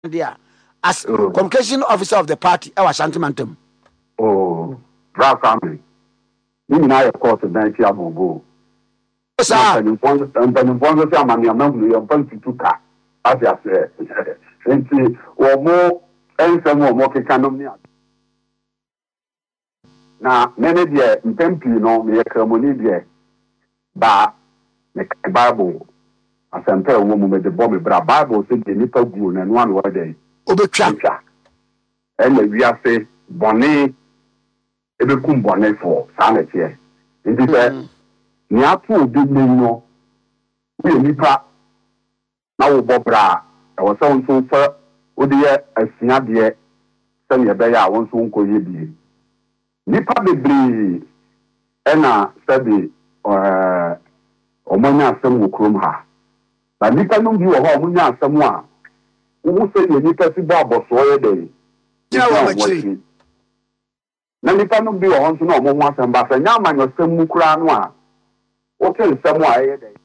there as communication officer of the party. I was Shantimantum. Oh, Bra family. You know, of course, the night you will go. Sir, and the one say, I'm your member, you're going to car. As I said, and or more, and some more can now, many dear, in Temple, you know, me a ceremony dear, but the Bible, as I'm telling woman with the Bobby Bible said the nipple good and 1 word day. Obecha. And we are say, Bonnet, a become bonnet for sanity. It is a near 2 did know. We nipa now Bobra. I was so far. Would you a senior send your bay? I want to go ye. Nipa bebree ena sabi omonya asem wokrom ha na nipa no bi wo ha omonya asem a wo se nipa si ba boso ye dey ya wa machi na nipa no bi wo ho so na omo asem ba fa nya amanyo asem mu kura no a o te nsem a ye dey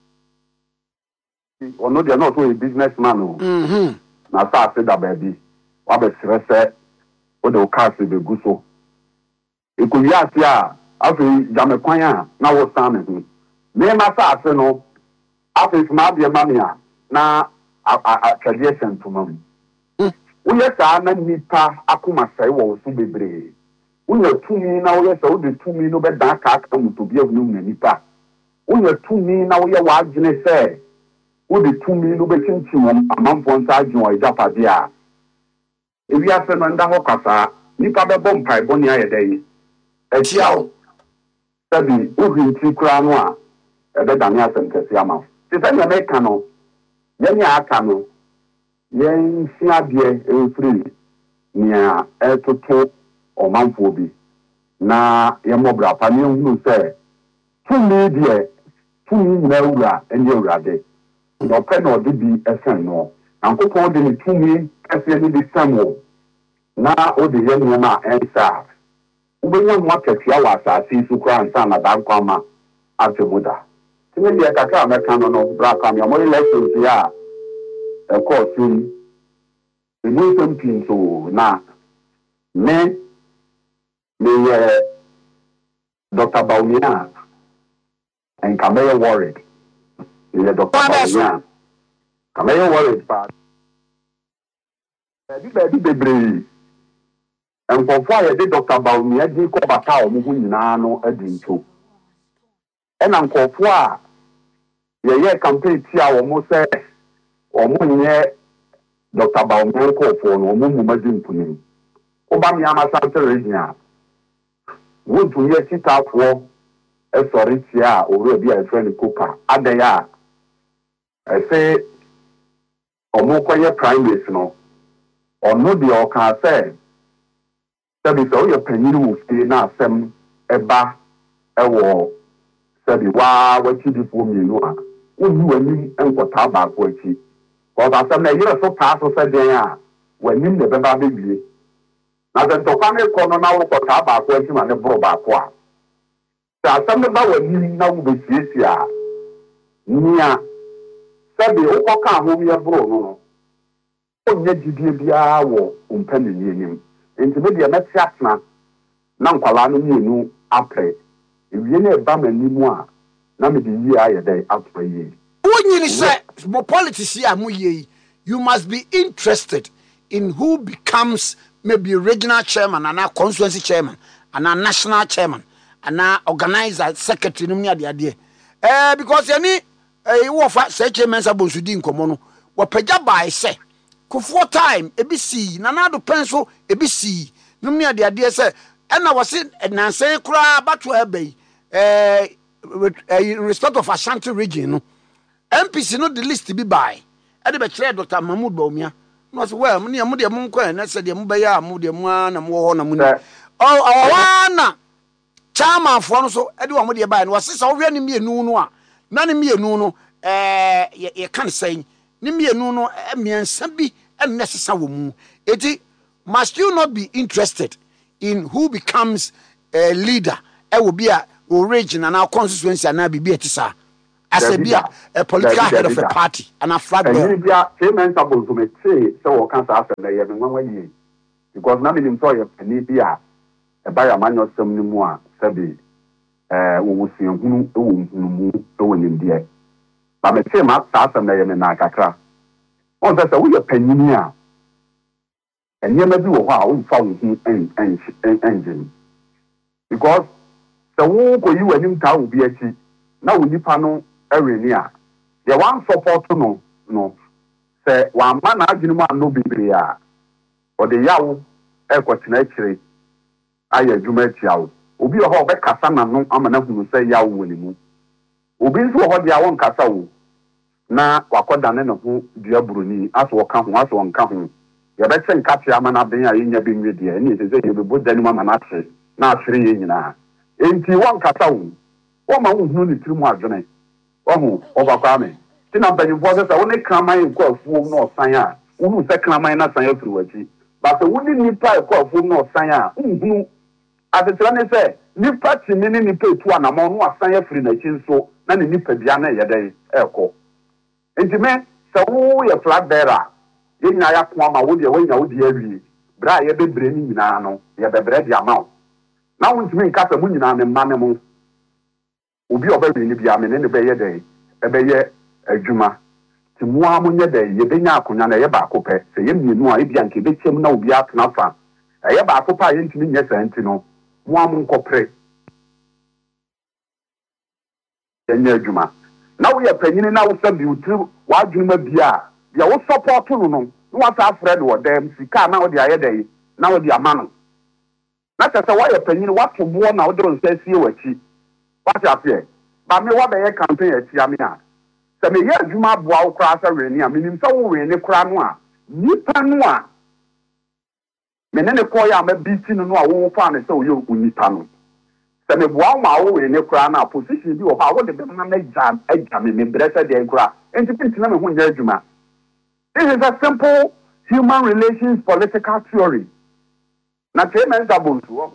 ono de na so a businessman o na sa se da ba bi wa be srese o de o ka se be guso ikuyiasi a afi jamekwan na wo san me me ma sa ase no afi ma de ma me a na tradition to mam wo ye sa na nipa akoma sai wo so bebre wo ye tumi na wo ye sa wo de tumi no be dan ka aka mu to bi awu na nipa wo ye tumi na wo ye wa agene se wo de tumi no be chinchi wo amanfo nsa agene wo ijapade a ewi ase no nda ho kasa nipa be bom pai boni ayedai Echiao, Sabi, Ubi, Kranoa, a Bedania and Tessiama. The same Americano, Yenya Akano, Yen Siabie, free, near Elto or Manfobi. Na Yamobra, Panium, who say, 2 media, 2 Neura and Yorade. No pen or did be a son no. And put on the 2 men, as any be Samuel. Now, all the young woman answer. Ubenya mwakati ya wasasi sukran sana dankama atemuda. Timi ya kaka Americano no braka mi amoi lessons ya course we something so na me Dr. Baumia and Kamaya worried. Me Dr. Baumia. Kamaya worried but baby and for fire, the Dr. Baumia did go back out, moving no a dinto. And Uncle Foy, ye complete here almost say, or moon ye Dr. Baumia call for no moving to him. Obama Santa Regina would to ye sit out for a sorry, or be a friend cooper. Adaya, I say, or more quiet primates no, or no, the or can say. Sabi so your penny stay na sem eba ewo sabi wa wachi di fo mi no a wonu ani enkota ba ko achi ko ba sem na yire so pa so se den a wani ne beba bebie na de to kwa me ko no na wo kota ba ko achi ma ne bro ba ko a sa sem ba wani na wo be siesia nia sabi wo ko ka ho ye bro no onye jidie bia wo umpani ni enim nti me de metiatna na nkwala no mienu apre ewie na eba manimu a na me de yi ayedai apre yi wonyini say mo politics here mo yi you must be interested in who becomes maybe regional chairman and a constituency chairman and a national chairman and a organizer secretary no me ade because any wo fa say chairman sabonsudi nkomo no wo pagya by say Kufo time ebisi nanado penso ebisi numni ade se na wose nansen kura bato ebe respect of Ashanti region no MPC no the list be by e de be kire Dr. Mahmoud Baumia no say well me de mo nkwa na se de mo be ya mo de mo na mo ho na mo ni wana chama fo no so e de wo de by no wose se wo hwe ni mienu no a na ni mienu no ye kan say ni mienu no miensa bi unnecessary womu eti must you not be interested in who becomes a leader will be a origin and our constituency and be etisa as a political head of a party and a flag bearer. And India, chairman supposed to make so cancer after the year in 1 year. Because none of them saw a India, a buyer man or some more, Sabi, who was seeing who in India. But the same as Sassan and Nakakra. Oh, that's a way of penny. And you may do a while found him engine. Because the war you and him town be a cheat. Now we panel every near. The one support to no. Say one man argument no be or the yaw equatinatory. I do met yaw. Ubi a hobby casana no amana who say yaw winning. Ubi so what their own casao. Na wakoda no who dear Bruni as will come once one come. You better catch your man up there in your being with you, and it is a good denman and access. Now 3 in now. Ain't you one casao? Oh, my own unit 2 more journey. Oh, overcoming. Tin up and was only come in call full no sign. Who second minor sign through it. But the wooden nipper call full no sign. As the trainer said, Nipper Chimini pay 2 and among one sign free nation so none nipper Diana Yade echo. And to me, so who a flag bearer. In Naya Kwama would you win out the area. Bra ye be bringing nano, ye be bread your mouth. Now, when you mean Casamunan and Manamo. Ubi obey Libya and any bay a day, a bay a juma. To Muamunya day, ye be now Kunana Yabacope, say you know, if Yankee be him no be out nafa. A Yabacopa into me, yes, Antino, Muamun copre. Then Juma. Now we are paying now some you through what you may be. You will support to no. What's our friend or them? See, come out the other day. Now the amano. Not as a way opinion, what to warn out don't say see what she. What's up here? But me what they campaign at Yamina. So me hear Juma Bow cross a rainy, I mean, so we in the Cranwa. Nipanua. Menene Koya may be seen no won't find so you Unipano. So me wow my own in the Crana position you how would the man exam me blessed the gra. And to think to when Juma. This is a simple human relations political theory. Na chairman double to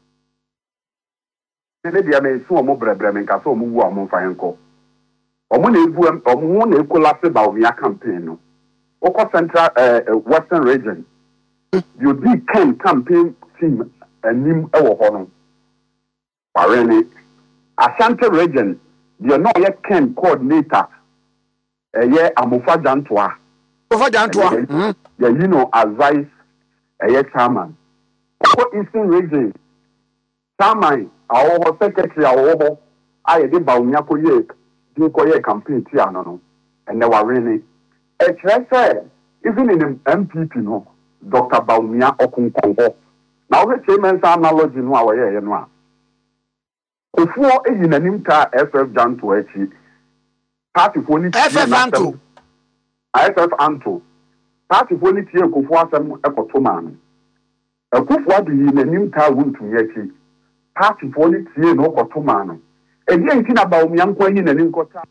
maybe I may so more bremen can so move on Fanko. Or one collapse about your campaign. Oko Central Western region. You did campaign team and Nim Ewohono. Parene Ashanti region, you're not yet Ken coordinator. A year Amofa Jantua. Yeah, you know, advice a year chairman. Eastern region, chairman, our secretary, our I did about Nyako do Koye campaign, Tiano, and they were really. Even in the MPP, no, Dr. Baumia Okunkongo. Now, the chairman's analogy, no, our year, you know. Before in an inter FF Jan to Echi, party for FF Anto. IFF Anto. Party for Niti and Kufuasam Ekotoman. A Kufua be in an inter wound to Yeti. Party for Niti and Okotoman. And yet, about Mianko in an Inkota.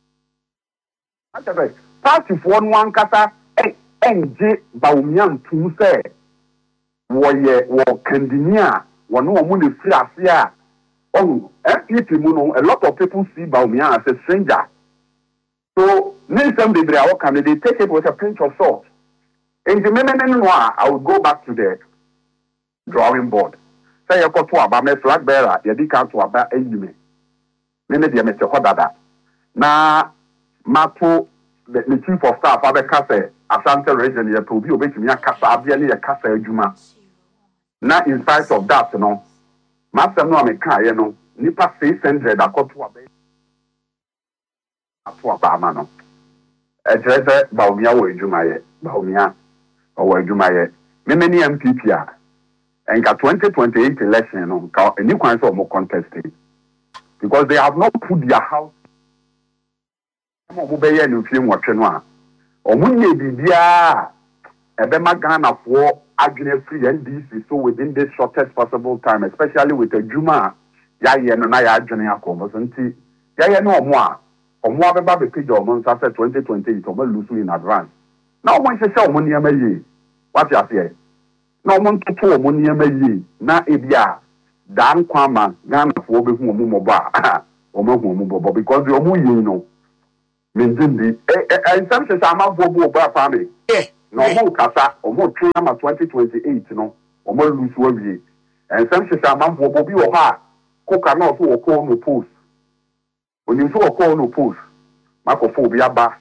Party for one kata NJ Baumian to say, Warrior, war Candinia, one woman free affair. Oh, a lot of people see Baumia as a stranger. So, Nelson de Bravo candidate take it with a pinch of salt. In the minute, I will go back to the drawing board. Say, I got to about my flag bearer, you did come to about a human. Then the Mr. Hodada. Now, Mato, the chief of staff, Father Casse, Asante region, you to be obeying me a Casa, a Casa Juma. Now, in spite of that, you know. Master no America, you know, Nipa 600 a got to a Bamano. A dreader Baumia or Jumaye, Baumia or Jumaye. Many MPP and got 2028 election on a new kind of more contested because they have not put their house. Obey and film watching one. Or Munye Bibia, a Bema Ghana for. Free NDC so within the shortest possible time, especially with the Juma, Yaya and I Junior Commerce, Yaya no more, or more about the page of months after 2028 or lose in advance. Now, one says, money may what you say? No one to 2 money may na Ebia, Dan Kwama, Ghana for Mumoba, or Mumoba, because you're more, you know, Minjindi. And some says I'm a bobo family. No more kasa, or more train 2028, no, or more loose worry. And some says I'm a bobo be or ha, coca not to a call no post. When you saw a call no post, Macophobia ba.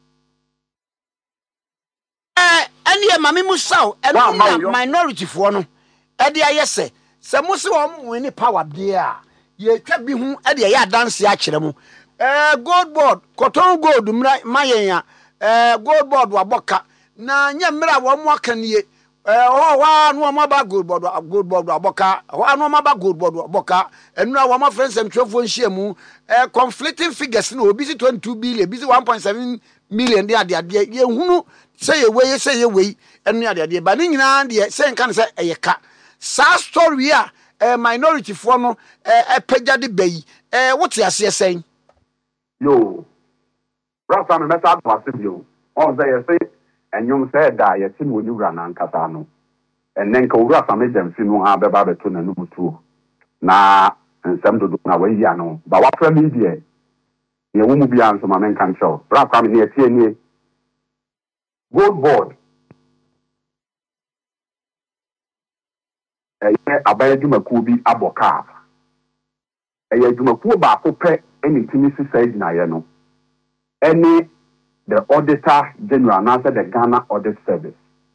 And yeah, Mammy Musau, and minority for no. Eddie, yes, say, some Muslim winning power, dear. Ye can be whom Eddie, ya dance yachemu. Gold board, cotton gold, Maya, gold board, Waboka. Na nyamra wo mo kan ye wa no mo ba gold board aboka wa no mo ba gold board aboka enu wa mo friends and twofo nhia conflicting figures no obi 22 billion obi 1.7 million de ade ye hunu say ye we enu ade ba ni nyina de say nkan say eyeka sa story a minority for no pagya de bayi what ase sen yo Rafa me meta advance yo on say and you said that you see when you run and Catano. And then go rough and make them see no have about to no too. Na and some do na way yano. But what from media? You won't be answer my men can show. Rap coming here, TNA. Gold board. A bear do Makubi aboka. A year do Makuba for pet anything you said Nayano. Any the Auditor General answered the Ghana Audit Service.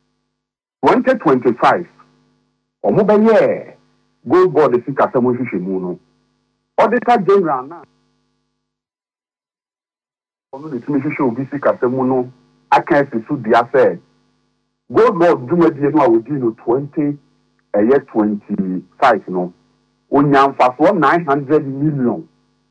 2025. Omobaye Gold Board the Sikasamo Shimuno. Auditor General na. Ono the Timishu will be Sikasamuno. I can't see the said. Gold Board do me no within 20 a year 25 no. Onyam fast 900 million.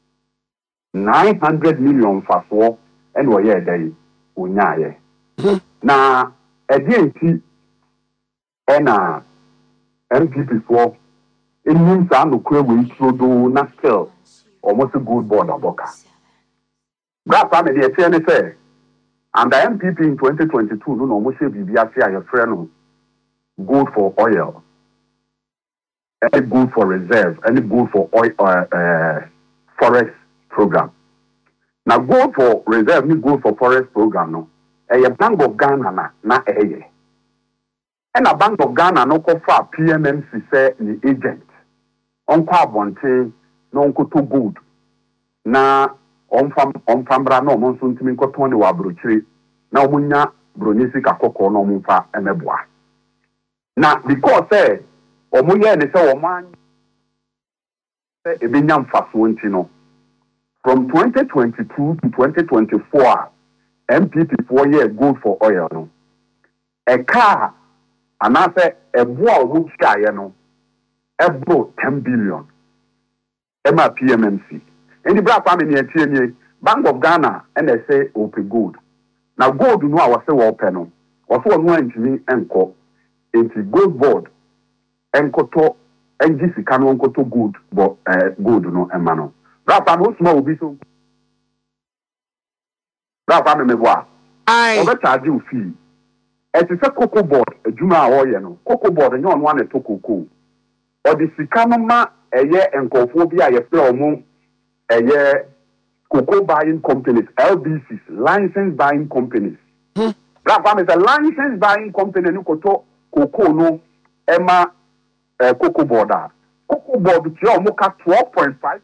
900 million fast war and we year day unyaye. Na a DNT ena MPP for it means I'm no clear we do not still almost a good board of Boca. That family say and the MPP in 2022 no almost be your friend good for oil, any good for reserve, any good for oil forest program. Now go for reserve, any good for forest program no. A Bank of Ghana na eye. And a Bank of Ghana no call for PMMC say the agent. On carbonte no unko too good. Na on fambra no monsun timi ko ton de wa brochire. Na omunya bronisi kakoko no mfa emeboa. Na because say omuye ne say oman say ebinya mfaso nti no. From 2022 to 2024 MPP 4 years good for oil no. A car and I say a boy who sky no. Ebro 10 billion. Emma PMMC. In the black family and Bank of Ghana and they say open gold. Now gold no I was say open. Also one to enko into gold board enkoto NGC can enkoto good but gold no emano. Black family small will be so. Black family me boy. I charge you fee. It is a cocoa board, a Juma or no. Cocoa board and you on one to cocoa. Or the Sikamama a year and cophobia, a flow moon, a year cocoa buying companies, LBCs, licensed buying companies. Rapam is a licensed buying company, no cocoa no, Emma cocoa border. Cocoa board, which you mocha 12.5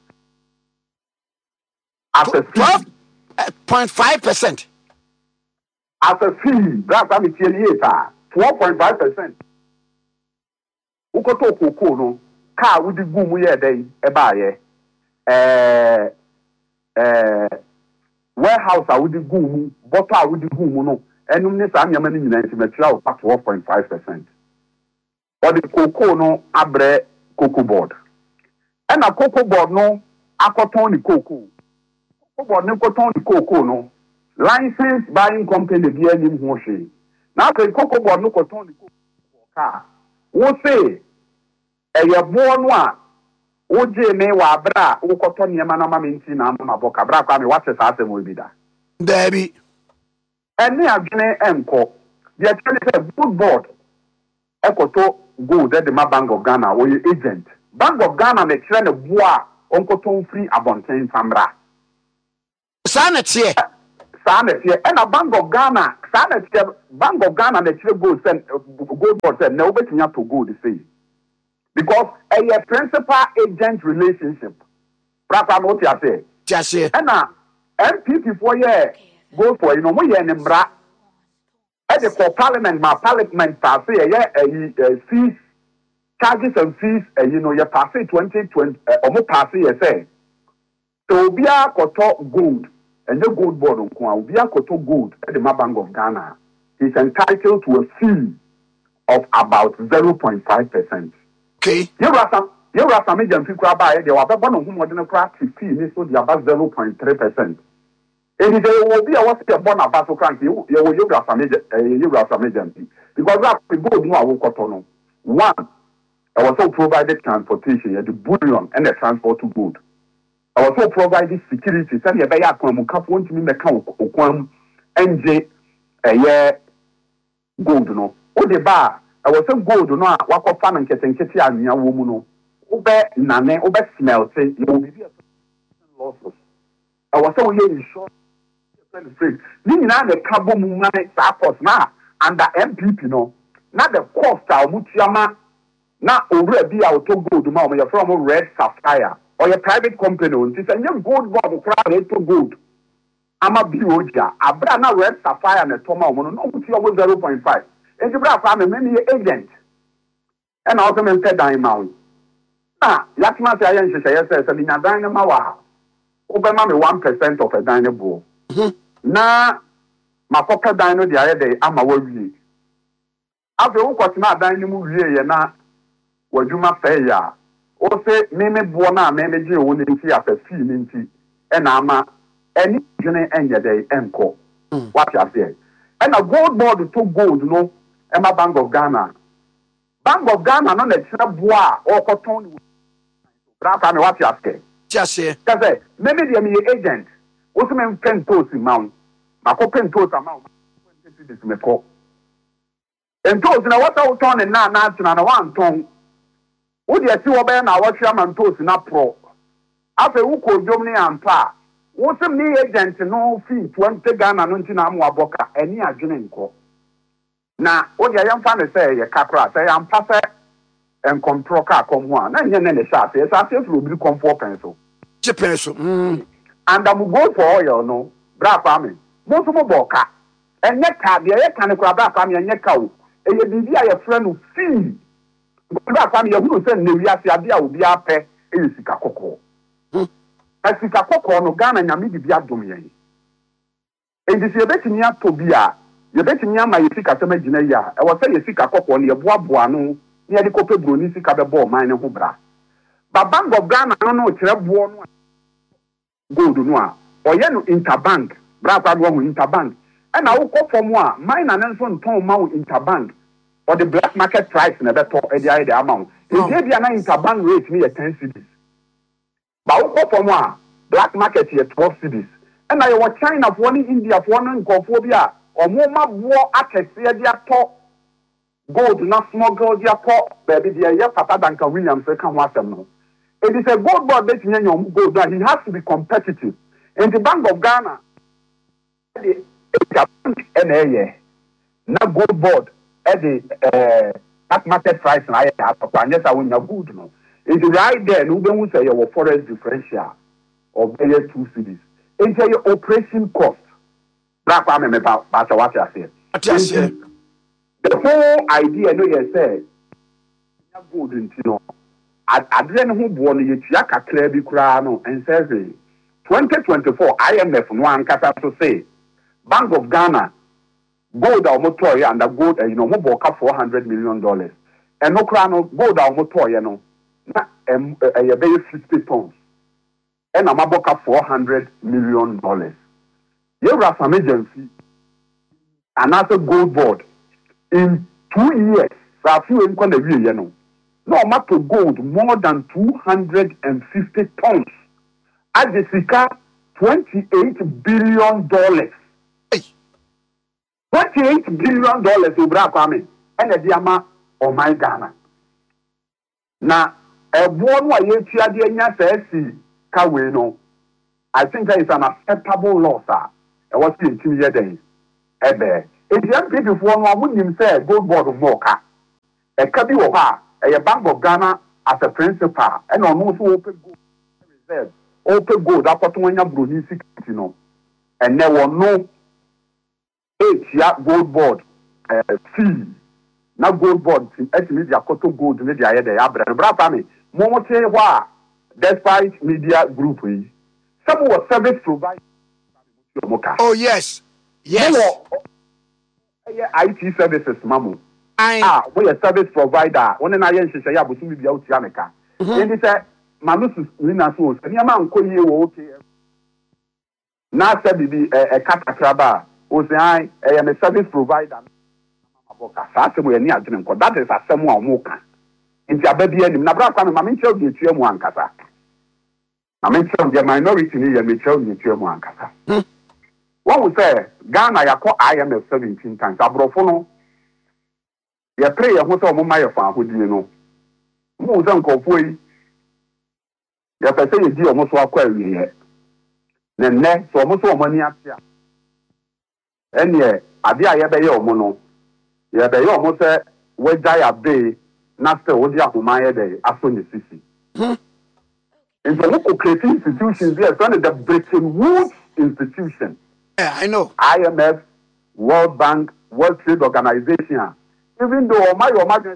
as a 12.5%. As a fee, Rapam is 12.5%. Ukoto cocoa no. Car with the boom we are day a buyer. Warehouse I would the boom, bottle with the boom no, and you miss I'm your money in material at 12.5%. Or the cocoa no abre cocoa board. And a cocoa board no akotoni cocoa. Cocoa board no cotton cocoa no. Licensed buying company be any motion. Now the cocoa board no cotton cocoa car. Wo say eye born one oje me wa bra wo koto niema na mama nti na mama boka bra kwa me wate sa asem obi da Dabi ene adwene enko de tell say good board ekoto gold at the Bank of Ghana or your agent Bank of Ghana me kire ne boa onkoto free abonten samra sanete Sanity and a Bank of Ghana, Sanity, Bank of Ghana, the gold send gold board said, no, but you have to go to see. Because a principal agent relationship. Proper what you say. Just say. And MPP for year go for you know, we are in Mbra. At the parliament, my parliament pass fees, charges and fees, you know, you pass 2020, almost pass say. So we are koto gold. And the gold board on Kwa, we are koto gold at the Bank of Ghana. He's entitled to a fee of about 0.5%. Okay. You are some agent people buy they were one of whom was going to fee, so they about 0.3%. And if there will be a what's the born about so cranky, you will have some agency. Because we go no our kotono. One, I was so provided transportation, the bullion and the transport to gold. I was also provided security. Send your back when want to make a NJ a year gold. No, oh, the bar. I was so gold. No, walk up farm and getting kitty and your woman. Obe nane, obe smelting. You will be losses. I was so in short. Meaning now the carbon money support now under MPP. No, not the cost of Mutiama. Now already out to gold. Mama, you're from Red Sapphire. Or your private company, it's a young gold board crowd to gold. I'm a Bioja, a brand new red sapphire and a Toma, no, which you always 0.5. And you brought from a many agent. And also said diamond. Ah, that's my say, says, and in a dynamo, over 1% of a dynamo. Now, my pocket dino the other day, I'm a worry. After all, what's not dynamo, ye, na, what you must say, ya. O say meme buona meme je woni nti afafi ni nti e na ama eni dwene enye dey enko what you say and a gold board to gold no e ma Bank of Ghana no na tira boa o koton braka me what you say Just say. Cause meme dey me agent o so me pen toast amount makopen toast amount this me ko and toast na what I turn na na one ton. Would you see what I watch your man toast in a pro? After who could Germany and Pa? What's a me agent no fee 20 Ghana and Ntinamwa Boka, any Ajinenko? Now, what the young family say, a capra say, I'm passer and control car come one, and then the shop is as if will become 4 pencil. Pencil. And I'm go for oil, no, bra family. Most of Boka. And yet, the kind of crab family and yet cow. And you be a friend who fee. But family who send the Yasia will be up in Sikakoko. As Sikakoko, no Ghana, and Yamidi be abdomen. And this is a bet in Yatobia. You bet in Yama, you see Catamagina. I was saying you see Kakoko on your Boabuano, near the Copa Brunisi Cababo, mine and Hubra. But Bank of Ghana, I don't know, Trebuan Gold Noir, or Yenu Interbank, Brava Interbank. And I will call for more, mine and Nelson Tom Mount Interbank. Or the black market price in a better the amount. If they be an interbank rate me at 10 cities. But for one, black market here 12 cities. And I was China for one India for one Cophobia or more war access here their top gold, not smuggle their top, baby, dear Papa Duncan Williams, come watch them now. It is a gold board that you gold that he has to be competitive. In the Bank of Ghana, the NAA, not gold board. At the market price and I have and yes, I will not good. No, it's right there. No one will say your forest differential of various 2 cities. It's your operation cost. Black woman about what I said. The whole idea, no, you say, good into no. I didn't who born you Chiaka Klebi Krano and says 2024 IMF one kata to say Bank of Ghana. Gold our motor and the gold, you know, more 400 million dollars. And no crown gold our motor, you know, a very 50 tons. And I'm about 400 million dollars. You have some agency, another gold board in 2 years. So a few in Konavi, you know, no matter gold more than 250 tons. At the Sika, $28 billion. $28 billion Ubra Kwame and a diama or my Ghana. Now, a one way you says, Kaweno, I think there is an acceptable loss. was in 2 years then. Ebe. If you have people for one, wouldn't say gold board mocha. A cabi or a Bank of Ghana as a principal, and on also open gold reserve, open gold up to one Bruni 60, and there were no 8 gold board fee. Now gold board media cotton gold media there abra bra family mo say wa despite media group some was service provider. Oh yes IT services mamu we a service provider one na yen hwehwe ya bosu bibia otia meka and say manusu ni na so ni ma nko ye wo okay na say bibi e katakraba o say I am a service provider. That is a someone who can. In the baby and Nabraka, Mamma tell you to one cassa. I mentioned the minority near me tell you to one cassa. What would say, Ghana, I am 17 times. Abrofono, your prayer was on my farm, who do you know? Most uncle Pui, your facility almost walk query yet. Then next, almost all money up here. And yet, I did I ever your mono. Yeah, they almost say we die a bay, not the Odia Humaya day, as soon as you see. In the local creative institutions, they are one of the Bretton Woods institution. Yeah, I know. IMF, World Bank, World Trade Organization. Even though my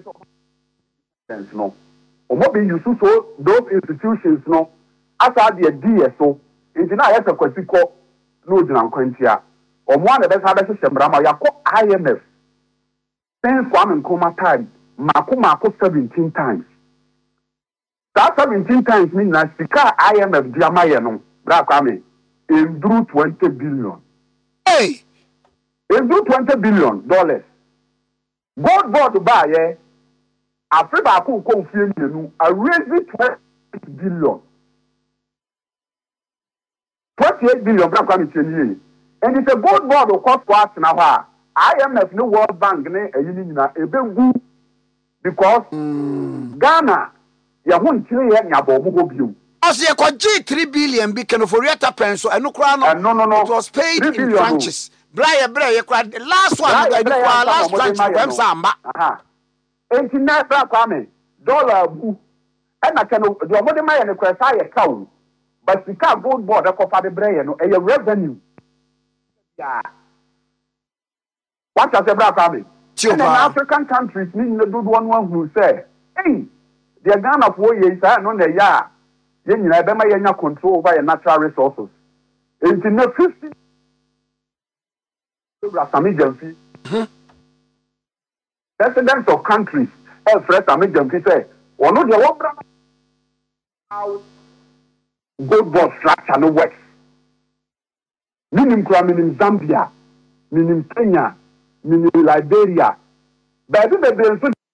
no, or what being used to those institutions, no, as are the DSO, it's not as a question called Lodin Quentia, or one of the best Sembrama, IMF. Since Kwame Nkrumah time, Mako 17 times. That 17 times means that Sika IMF Diamayano, Black Kwame, it drew $20 billion. Hey! It drew $20 billion. Gold board buy, Africa could confirm you, I raised $28 billion. $28 billion, Black Kwame, and it's a gold board of cost for us now. IMF no World Bank ne eyini nyina ebegu because Ghana ya won kire ye nyabo mo bio. Ose ko $3 billion bi kenoforiata penso eno kra no it was paid in tranches. Braye kra the last one last tranche kwem samba. Aha. Enti na bra kwame dollar bu e na keno do mo de maye ne kra sa ye kawo. But sika gold board e ko fa de braye no e revenue. Yeah. What has a black army? In African countries, meaning the good one who say, hey, the Ghana of 4 years, I know the ya, you never control over your natural resources. It's in the 50 presidents of countries, first American say, or no, the one how gold board structure no works. Meaning, Zambia, meaning Kenya. Mini Liberia, but I think that